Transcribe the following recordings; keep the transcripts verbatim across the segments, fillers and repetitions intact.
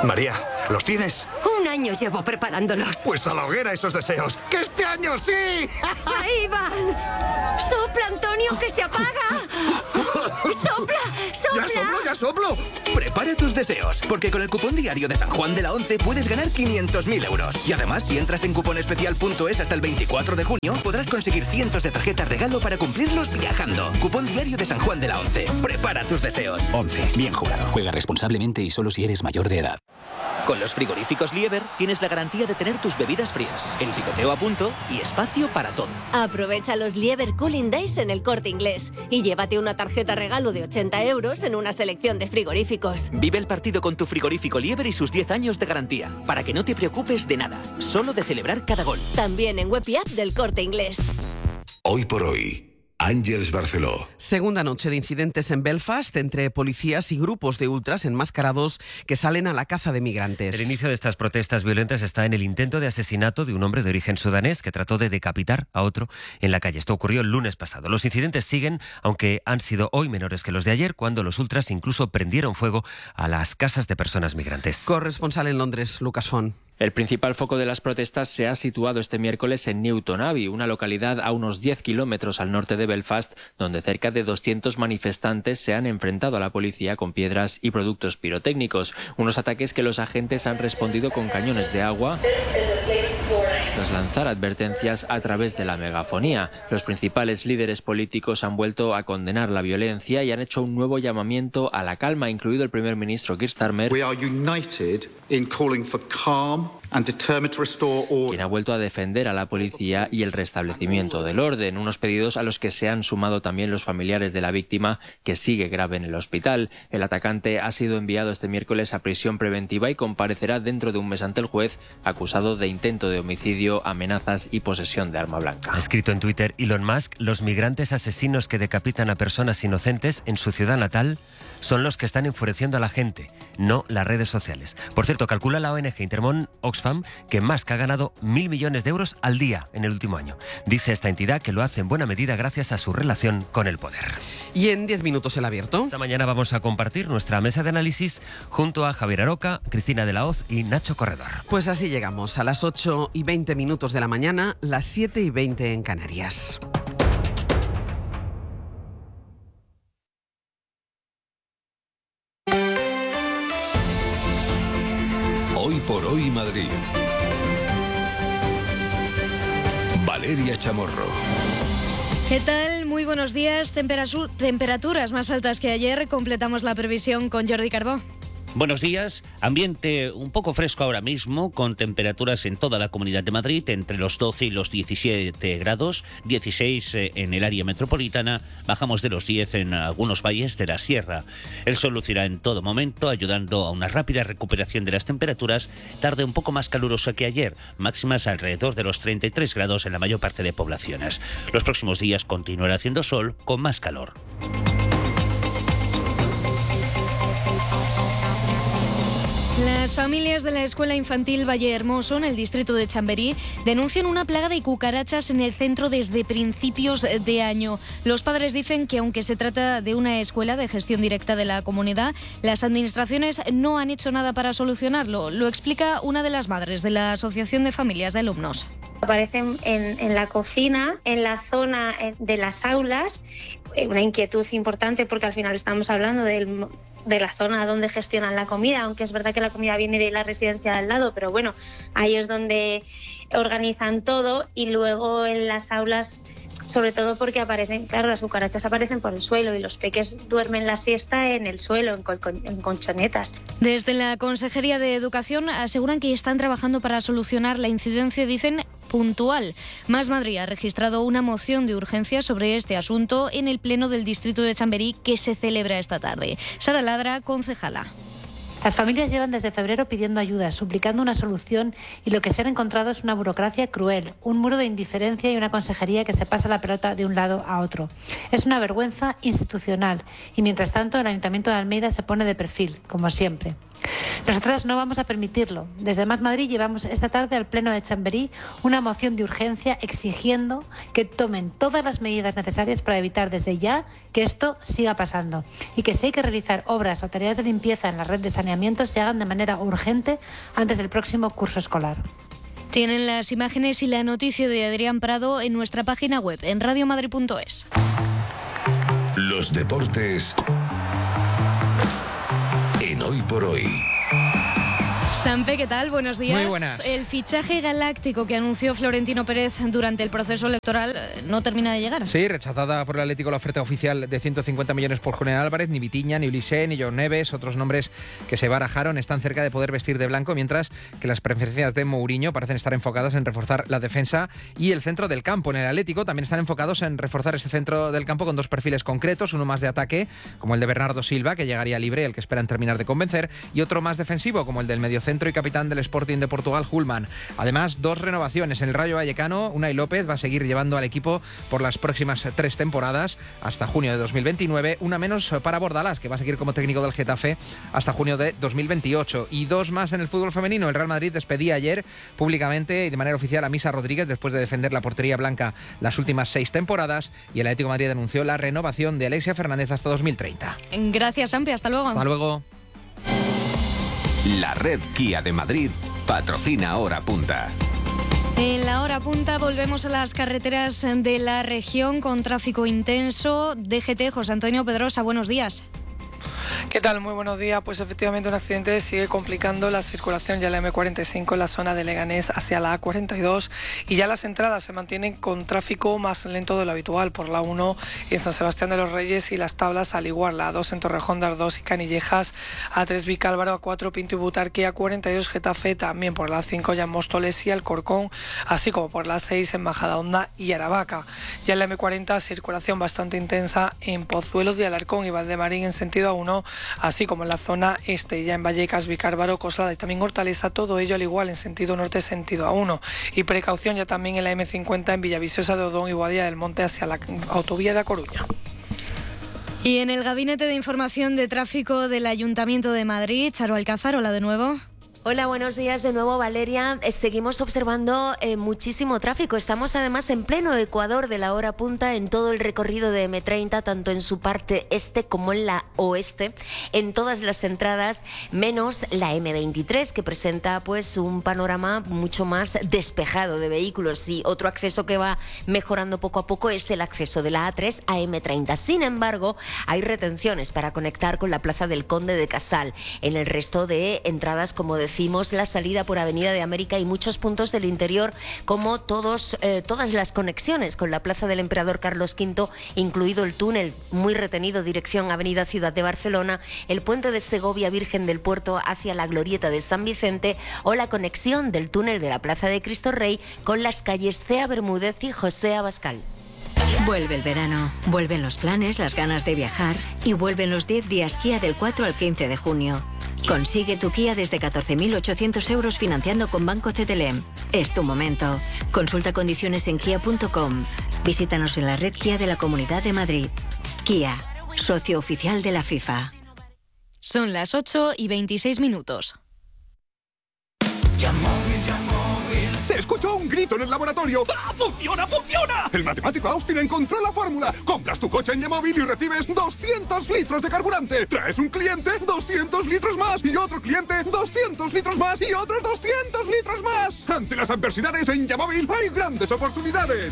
María, ¿los tienes? Un año llevo preparándolos. Pues a la hoguera esos deseos. ¡Que este año sí! ¡Ahí van! ¡Sopla, Antonio, que se apaga! ¡Sopla, sopla! ¡Ya soplo, ya soplo! Prepara tus deseos, porque con el cupón diario de San Juan de la Once puedes ganar quinientos mil euros. Y además, si entras en cuponespecial punto es hasta el veinticuatro de junio, podrás conseguir cientos de tarjetas regalo para cumplirlos viajando. Cupón diario de San Juan de la Once. Prepara tus deseos. Once. Bien jugado. Juega responsablemente y solo si eres mayor de edad. Con los frigoríficos Lieber tienes la garantía de tener tus bebidas frías, el picoteo a punto y espacio para todo. Aprovecha los Lieber Cooling Days en El Corte Inglés y llévate una tarjeta regalo de ochenta euros en una selección de frigoríficos. Vive el partido con tu frigorífico Lieber y sus diez años de garantía, para que no te preocupes de nada, solo de celebrar cada gol. También en web y app del Corte Inglés. Hoy por hoy, Àngels Barceló. Segunda noche de incidentes en Belfast entre policías y grupos de ultras enmascarados que salen a la caza de migrantes. El inicio de estas protestas violentas está en el intento de asesinato de un hombre de origen sudanés que trató de decapitar a otro en la calle. Esto ocurrió el lunes pasado. Los incidentes siguen, aunque han sido hoy menores que los de ayer, cuando los ultras incluso prendieron fuego a las casas de personas migrantes. Corresponsal en Londres, Lucas Font. El principal foco de las protestas se ha situado este miércoles en Newton Abbey, una localidad a unos diez kilómetros al norte de Belfast, donde cerca de doscientos manifestantes se han enfrentado a la policía con piedras y productos pirotécnicos. Unos ataques que los agentes han respondido con cañones de agua tras lanzar advertencias a través de la megafonía. Los principales líderes políticos han vuelto a condenar la violencia y han hecho un nuevo llamamiento a la calma, incluido el primer ministro Keir Starmer, We are united in calling for calm and determined to restore order. Quien ha vuelto a defender a la policía y el restablecimiento del orden, unos pedidos a los que se han sumado también los familiares de la víctima, que sigue grave en el hospital. El atacante ha sido enviado este miércoles a prisión preventiva y comparecerá dentro de un mes ante el juez, acusado de intento de homicidio, amenazas y posesión de arma blanca. Ha escrito en Twitter Elon Musk: los migrantes asesinos que decapitan a personas inocentes en su ciudad natal son los que están enfureciendo a la gente, no las redes sociales. Por cierto, calcula la O N G Intermón Oxfam que Musk ha ganado mil millones de euros al día en el último año. Dice esta entidad que lo hace en buena medida gracias a su relación con el poder. Y en diez minutos el abierto. Esta mañana vamos a compartir nuestra mesa de análisis junto a Javier Aroca, Cristina de la Hoz y Nacho Corredor. Pues así llegamos a las ocho y veinte minutos de la mañana, las siete y veinte en Canarias. Hoy por hoy Madrid. Valeria Chamorro. ¿Qué tal? Muy buenos días. Temperasu- temperaturas más altas que ayer. Completamos la previsión con Jordi Carbó. Buenos días. Ambiente un poco fresco ahora mismo, con temperaturas en toda la Comunidad de Madrid entre los doce y los diecisiete grados, dieciséis en el área metropolitana, bajamos de los diez en algunos valles de la sierra. El sol lucirá en todo momento, ayudando a una rápida recuperación de las temperaturas, tarde un poco más calurosa que ayer, máximas alrededor de los treinta y tres grados en la mayor parte de poblaciones. Los próximos días continuará haciendo sol con más calor. Las familias de la Escuela Infantil Valle Hermoso, en el distrito de Chamberí, denuncian una plaga de cucarachas en el centro desde principios de año. Los padres dicen que, aunque se trata de una escuela de gestión directa de la comunidad, las administraciones no han hecho nada para solucionarlo. Lo explica una de las madres de la Asociación de Familias de Alumnos. Aparecen en, en la cocina, en la zona de las aulas, una inquietud importante porque al final estamos hablando del, de la zona donde gestionan la comida, aunque es verdad que la comida viene de la residencia de al lado, pero bueno, ahí es donde organizan todo. Y luego en las aulas, sobre todo porque aparecen, claro, las cucarachas aparecen por el suelo y los peques duermen la siesta en el suelo, en, col- en colchonetas. Desde la Consejería de Educación aseguran que están trabajando para solucionar la incidencia, dicen, puntual. Más Madrid ha registrado una moción de urgencia sobre este asunto en el Pleno del Distrito de Chamberí, que se celebra esta tarde. Sara Ladra, concejala. Las familias llevan desde febrero pidiendo ayuda, suplicando una solución, y lo que se han encontrado es una burocracia cruel, un muro de indiferencia y una consejería que se pasa la pelota de un lado a otro. Es una vergüenza institucional y, mientras tanto, el Ayuntamiento de Almeida se pone de perfil, como siempre. Nosotras no vamos a permitirlo. Desde Más Madrid llevamos esta tarde al Pleno de Chamberí una moción de urgencia exigiendo que tomen todas las medidas necesarias para evitar desde ya que esto siga pasando y que si hay que realizar obras o tareas de limpieza en la red de saneamiento se hagan de manera urgente antes del próximo curso escolar. Tienen las imágenes y la noticia de Adrián Prado en nuestra página web en radio madrid punto es. Los deportes en Hoy por Hoy. Sampe, ¿qué tal? Buenos días. Muy buenas. El fichaje galáctico que anunció Florentino Pérez durante el proceso electoral no termina de llegar. Sí, rechazada por el Atlético la oferta oficial de ciento cincuenta millones por Julián Álvarez. Ni Vitiña, ni Ulisé, ni John Neves, otros nombres que se barajaron, están cerca de poder vestir de blanco, mientras que las preferencias de Mourinho parecen estar enfocadas en reforzar la defensa y el centro del campo. En el Atlético también están enfocados en reforzar ese centro del campo con dos perfiles concretos, uno más de ataque, como el de Bernardo Silva, que llegaría libre, el que esperan terminar de convencer, y otro más defensivo, como el del mediocentro y capitán del Sporting de Portugal, Hulman. Además, dos renovaciones. En el Rayo Vallecano, Unai López va a seguir llevando al equipo por las próximas tres temporadas, hasta junio de dos mil veintinueve. Una menos para Bordalás, que va a seguir como técnico del Getafe hasta junio de dos mil veintiocho. Y dos más en el fútbol femenino. El Real Madrid despedía ayer públicamente y de manera oficial a Misa Rodríguez después de defender la portería blanca las últimas seis temporadas, y el Atlético de Madrid anunció la renovación de Alexia Fernández hasta dos mil treinta. Gracias, Sampi. Hasta luego. Hasta luego. La red Kia de Madrid patrocina Hora Punta. En la hora punta volvemos a las carreteras de la región con tráfico intenso. D G T, José Antonio Pedrosa, buenos días. ¿Qué tal? Muy buenos días. Pues efectivamente un accidente sigue complicando la circulación ya la eme cuarenta y cinco en la zona de Leganés hacia la A cuarenta y dos, y ya las entradas se mantienen con tráfico más lento de lo habitual por la uno en San Sebastián de los Reyes y Las Tablas, al igual la A dos en Torrejón de Ardoz y Canillejas, A tres Vicálvaro, A cuatro Pinto y Butarque, A cuarenta y dos Getafe, también por la A cinco ya en Móstoles y Alcorcón, así como por la A seis en Majadahonda y Aravaca. Ya en la eme cuarenta circulación bastante intensa en Pozuelos de Alarcón y Valdemarín en sentido A uno, así como en la zona este, ya en Vallecas, Vicárvaro, Coslada y también Hortaleza, todo ello al igual en sentido norte, sentido A uno. Y precaución ya también en la eme cincuenta en Villaviciosa de Odón y Boadilla del Monte hacia la autovía de A Coruña. Y en el Gabinete de Información de Tráfico del Ayuntamiento de Madrid, Charo Alcázar, hola de nuevo. Hola, buenos días de nuevo, Valeria. Eh, seguimos observando eh, muchísimo tráfico. Estamos además en pleno ecuador de la hora punta en todo el recorrido de eme treinta, tanto en su parte este como en la oeste, en todas las entradas, menos la eme veintitrés, que presenta pues un panorama mucho más despejado de vehículos. Y otro acceso que va mejorando poco a poco es el acceso de la A tres a eme treinta. Sin embargo, hay retenciones para conectar con la Plaza del Conde de Casal. En el resto de entradas, como decía, la salida por Avenida de América y muchos puntos del interior, como todos, eh, todas las conexiones con la Plaza del Emperador Carlos quinto, incluido el túnel muy retenido dirección Avenida Ciudad de Barcelona, el puente de Segovia Virgen del Puerto hacia la Glorieta de San Vicente o la conexión del túnel de la Plaza de Cristo Rey con las calles Cea Bermúdez y José Abascal. Vuelve el verano, vuelven los planes, las ganas de viajar y vuelven los diez días Kia del cuatro al quince de junio. Consigue tu Kia desde catorce mil ochocientos euros financiando con Banco C T L M. Es tu momento. Consulta condiciones en kia punto com. Visítanos en la red Kia de la Comunidad de Madrid. Kia, socio oficial de la FIFA. Son las ocho y veintiséis minutos. Se escuchó un grito en el laboratorio. ¡Ah, funciona, funciona! El matemático Austin encontró la fórmula. Compras tu coche en Yamóvil y recibes doscientos litros de carburante. Traes un cliente, doscientos litros más. Y otro cliente, doscientos litros más. Y otros doscientos litros más. Ante las adversidades en Yamóvil hay grandes oportunidades.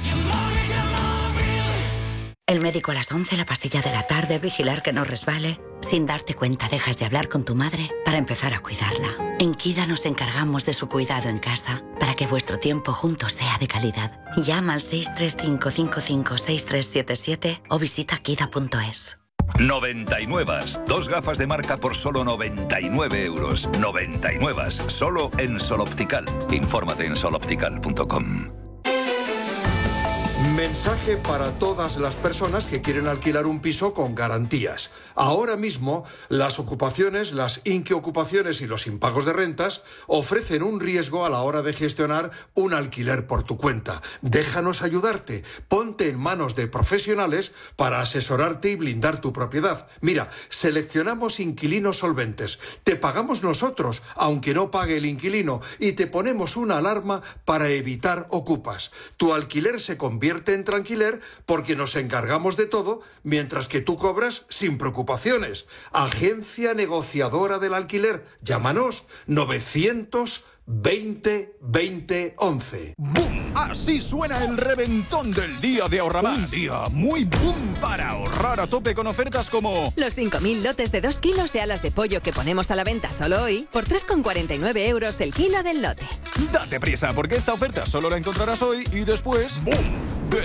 El médico a las once, la pastilla de la tarde, vigilar que no resbale. Sin darte cuenta dejas de hablar con tu madre para empezar a cuidarla. En Kida nos encargamos de su cuidado en casa para que vuestro tiempo juntos sea de calidad. Llama al seis tres cinco cinco cinco seis tres siete siete o visita kida punto es. noventa y nueve. Dos gafas de marca por solo noventa y nueve euros. noventa y nueve. Solo en Sol Optical. Infórmate en sol optical punto com. Mensaje para todas las personas que quieren alquilar un piso con garantías. Ahora mismo, las ocupaciones, las inquiocupaciones y los impagos de rentas ofrecen un riesgo a la hora de gestionar un alquiler por tu cuenta. Déjanos ayudarte. Ponte en manos de profesionales para asesorarte y blindar tu propiedad. Mira, seleccionamos inquilinos solventes. Te pagamos nosotros, aunque no pague el inquilino, y te ponemos una alarma para evitar ocupas. Tu alquiler se convierte en tranquiler porque nos encargamos de todo mientras que tú cobras sin preocupaciones. Agencia negociadora del alquiler. Llámanos novecientos veinte veinte once. ¡Bum! Así suena el reventón del día de Ahorramás. Un día muy boom para ahorrar a tope con ofertas como los cinco mil lotes de dos kilos de alas de pollo que ponemos a la venta solo hoy por tres con cuarenta y nueve euros el kilo del lote. Date prisa porque esta oferta solo la encontrarás hoy y después ¡bum!